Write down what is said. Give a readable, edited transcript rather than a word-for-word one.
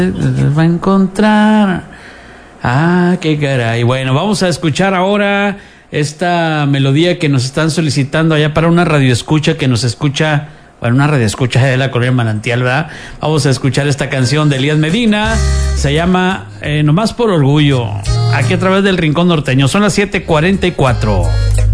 va a encontrar. Ah, qué caray. Bueno, vamos a escuchar ahora esta melodía que nos están solicitando allá para una radioescucha que nos escucha, bueno, una radioescucha de la Colonia Manantial, ¿verdad? Vamos a escuchar esta canción de Elías Medina, se llama Nomás por Orgullo, aquí a través del Rincón Norteño. Son las 7:44.